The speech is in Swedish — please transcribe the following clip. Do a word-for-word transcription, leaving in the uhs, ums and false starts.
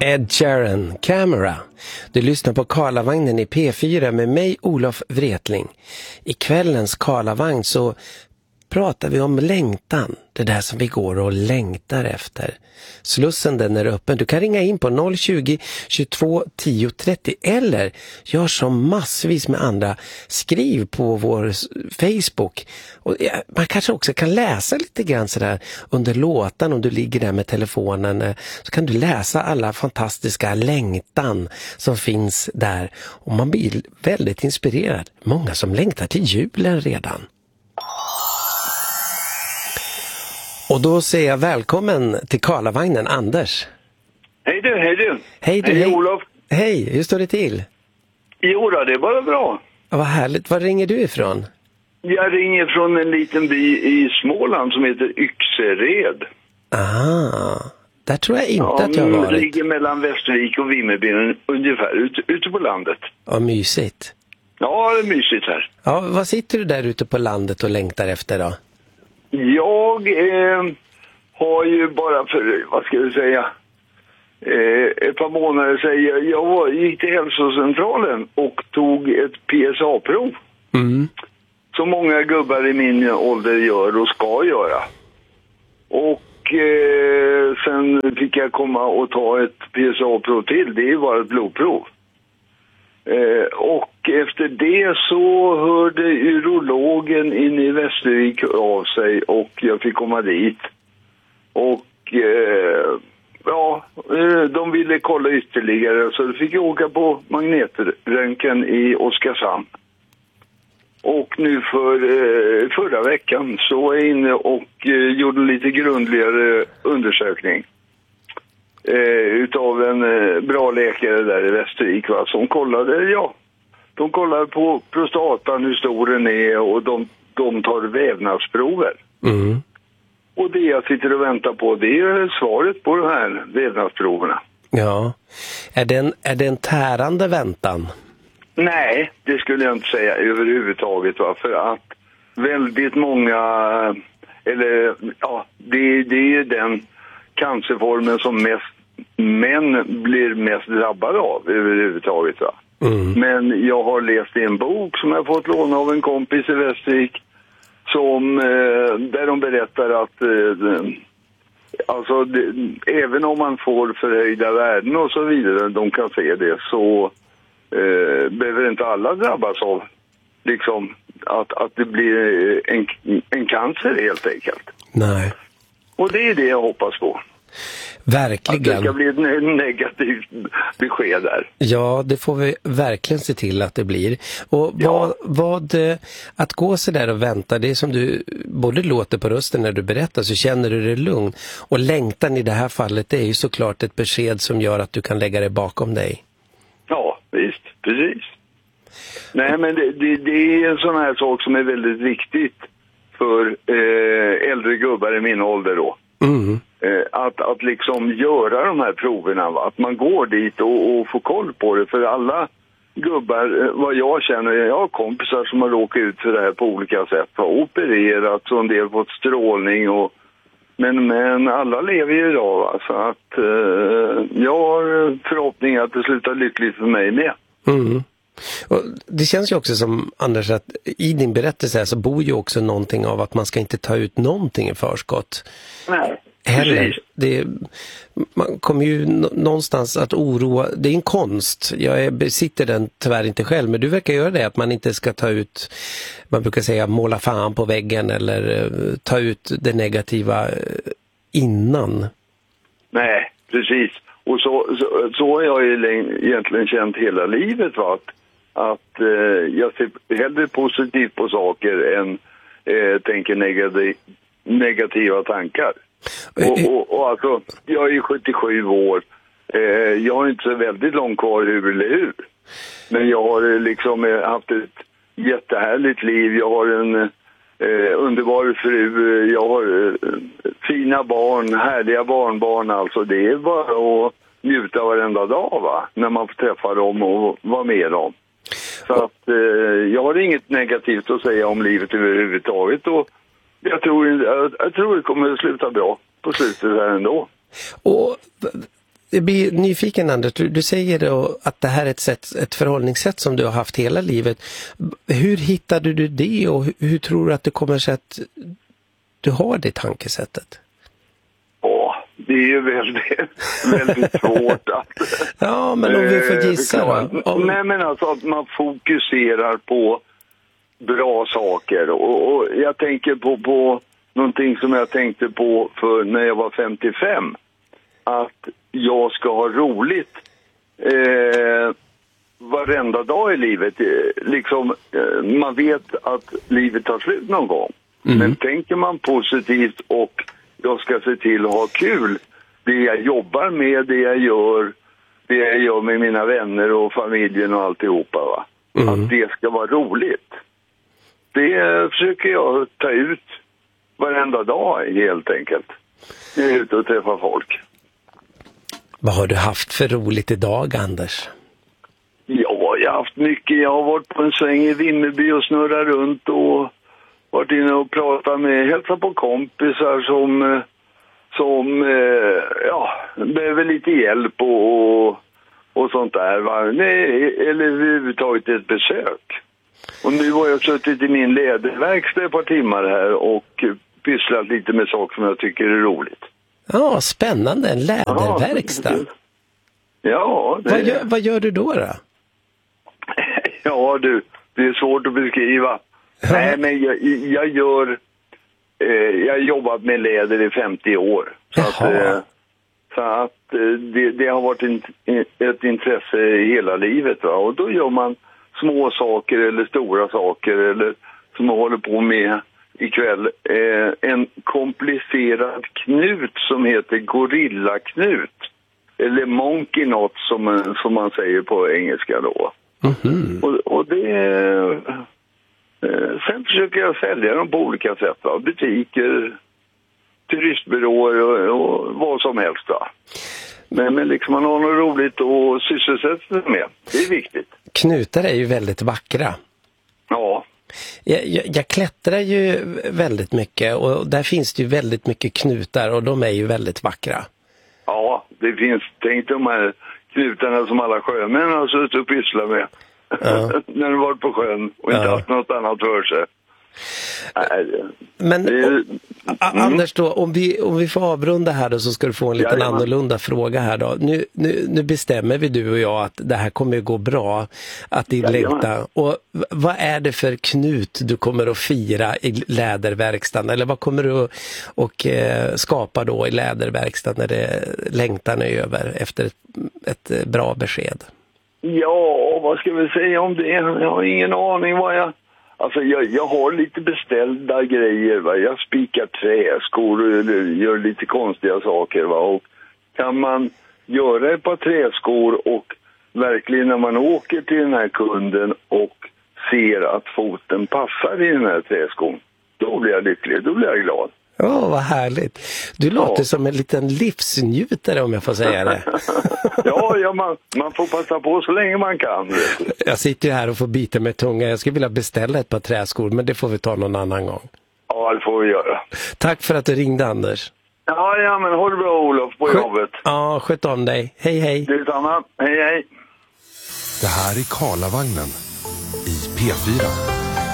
Ed Sheeran, Camera. Du lyssnar på Karlavagnen i P fyra med mig, Olof Wretling. I kvällens Karlavagn så pratar vi om längtan. Det där som vi går och längtar efter. Slussen den är öppen. Du kan ringa in på noll tjugo, tjugotvå, tio, trettio eller gör som massvis med andra. Skriv på vår Facebook. Och man kanske också kan läsa lite grann sådär under låten om du ligger där med telefonen. Så kan du läsa alla fantastiska längtan som finns där. Och man blir väldigt inspirerad. Många som längtar till julen redan. Och då säger jag välkommen till Karlavagnen, Anders. Hej du, hej du. Hej du, hej, hej. Olof. Hej, hur står det till? Jo då, det är bara bra. Ja, vad härligt. Var ringer du ifrån? Jag ringer från en liten by i Småland som heter Yxered. Aha, där tror jag inte ja, att jag har varit. Det ligger mellan Västervik och Vimmerby ungefär, ute, ute på landet. Ja, mysigt. Ja, det är mysigt här. Ja, vad sitter du där ute på landet och längtar efter då? Jag eh, har ju bara för, vad ska jag säga, eh, ett par månader sedan, jag var, gick till hälsocentralen och tog ett P S A-prov. Mm. Som många gubbar i min ålder gör och ska göra. Och eh, sen fick jag komma och ta ett P S A-prov till, det är bara ett blodprov. Eh, och efter det så hörde urologen in i Västervik av sig och jag fick komma dit. Och eh, ja, de ville kolla ytterligare så fick jag åka på magnetröntgen i Oskarshamn. Och nu för eh, förra veckan så är jag inne och eh, gjorde lite grundligare undersökning. Eh, utav en eh, bra läkare där i Västervik, va, som kollade, ja, de kollar på prostatan, hur stor den är och de, de tar vävnadsprover. Mm. Och det jag sitter och väntar på, det är svaret på de här vävnadsproverna. Ja, är det en, är det en tärande väntan? Nej, det skulle jag inte säga överhuvudtaget, va, för att väldigt många, eller ja, det, det är den cancerformen som mest män blir mest drabbade av överhuvudtaget, va. Mm. Men jag har läst i en bok som jag fått låna av en kompis i Västervik som, eh, där de berättar att eh, alltså det, även om man får förhöjda värden och så vidare, de kan se det, så eh, behöver inte alla drabbas av liksom att, att det blir en, en cancer helt enkelt. Nej. Och det är det jag hoppas på. Verkligen. Att det ska bli ett negativt besked där. Ja, det får vi verkligen se till att det blir. Och vad, ja. vad att gå så där och vänta, det är som du både låter på rösten när du berättar, så känner du dig lugn. Och längtan i det här fallet, det är ju såklart ett besked som gör att du kan lägga det bakom dig. Ja, visst, precis. Nej, men det, det, det är en sån här sak som är väldigt viktigt för eh, äldre gubbar i min ålder då. Mm. Att, att liksom göra de här proverna, va? Att man går dit och, och får koll på det. För alla gubbar, vad jag känner, jag har kompisar som har råkat ut för det här på olika sätt. Har opererat och en del fått strålning. Och, men, men alla lever ju idag, va? Så att eh, jag har förhoppning att det slutar lyckligt för mig med. Mm. Och det känns ju också som, Anders, att i din berättelse här så bor ju också någonting av att man ska inte ta ut någonting i förskott. Nej. Heller. Det, man kommer ju någonstans att oroa, det är en konst, jag besitter den tyvärr inte själv, men du verkar göra det, att man inte ska ta ut, man brukar säga måla fan på väggen eller uh, ta ut det negativa uh, innan. Nej, precis. Och så, så, så har jag ju egentligen känt hela livet, va? Att, att uh, jag ser hellre positivt på saker än uh, tänker negativ, negativa tankar. Och, och, och alltså, jag är sjuttiosju år. Eh, jag har inte så väldigt långt kvar hur eller hur. Men jag har liksom eh, haft ett jättehärligt liv. Jag har en eh, underbar fru. Jag har eh, fina barn, härliga barnbarn. Alltså det är bara att njuta varenda dag, va? När man får träffa dem och vara med dem. Så att eh, jag har inget negativt att säga om livet överhuvudtaget. Och jag tror, jag, jag tror det kommer att sluta bra på slutet här ändå. Och jag blir nyfiken, Anders. Du, du säger då att det här är ett, sätt, ett förhållningssätt som du har haft hela livet. Hur hittade du det och hur, hur tror du att det kommer sig att du har det tankesättet? Ja, det är ju väldigt, väldigt svårt att... Ja, men om vi får gissa då. Om... Nej, men alltså att man fokuserar på bra saker. Och, och jag tänker på, på någonting som jag tänkte på för när jag var femtiofem. Att jag ska ha roligt eh, varenda dag i livet. Liksom, eh, man vet att livet tar slut någon gång. Mm. Men tänker man positivt och jag ska se till att ha kul. Det jag jobbar med, det jag gör, det jag gör med mina vänner och familjen och alltihopa. Va? Mm. Att det ska vara roligt. Det försöker jag ta ut varenda dag helt enkelt. Jag är ute och träffar folk. Vad har du haft för roligt idag, Anders? Ja, jag har haft mycket. Jag har varit på en sväng i Vimmerby och snurrat runt och varit inne och pratat med, hälsat på kompisar som, som ja, behöver lite hjälp och, och sånt där. Va? Nej, eller överhuvudtaget ett besök. Och nu har jag suttit i min läderverkstad ett par timmar här och pysslat lite med saker som jag tycker är roligt. Ja, spännande. En läderverkstad. Ja, det... vad, gör, vad gör du då då? Ja du, det är svårt att beskriva. Ja. Nej, men jag, jag gör... Eh, jag har jobbat med läder i femtio år. Så Jaha. att, eh, så att eh, det, det har varit in, ett intresse hela livet. Va? Och då gör man små saker eller stora saker eller som man håller på med ikväll. Eh, en komplicerad knut som heter gorillaknut. Eller monkey knot som, som man säger på engelska då. Mm-hmm. Och, och det... Eh, sen försöker jag sälja dem på olika sätt. Va? Butiker, turistbyråer och, och vad som helst. Va? Men, men liksom man har något roligt och sysselsätta sig med. Det är viktigt. Knutar är ju väldigt vackra. Ja. Jag, jag, jag klättrar ju väldigt mycket och där finns det ju väldigt mycket knutar och de är ju väldigt vackra. Ja, det finns, tänk de här knutarna som alla sjömän har suttit och pysslat med. Ja. När de varit på sjön och inte ja. haft något annat för sig. Nej, men det, och, mm. Anders då, om vi, om vi får avrunda här då så ska du få en liten Jajamän. annorlunda fråga här då. Nu, nu, nu bestämmer vi du och jag att det här kommer gå bra, att din längta. Och vad är det för knut du kommer att fira i läderverkstan? Eller vad kommer du att och, eh, skapa då i läderverkstan när det längtan är över efter ett, ett bra besked? Ja, vad ska vi säga om det? Jag har ingen aning vad jag... Alltså jag, jag har lite beställda grejer. Va? Jag spikar träskor och gör lite konstiga saker. Va? Och kan man göra ett par träskor och verkligen när man åker till den här kunden och ser att foten passar i den här träskon, då blir jag lycklig, då blir jag glad. Ja, oh, vad härligt. Du låter ja. som en liten livsnjutare om jag får säga det. ja, ja man, man får passa på så länge man kan. Jag sitter ju här och får bita med tunga. Jag skulle vilja beställa ett par träskor, men det får vi ta någon annan gång. Ja, det får vi göra. Tack för att du ringde, Anders. Ja, ja men håll bra Olof på Skö- jobbet. Ja, sköt om dig. Hej, hej. Det är samma. Hej, hej. Det här är Karlavagnen i P fyra.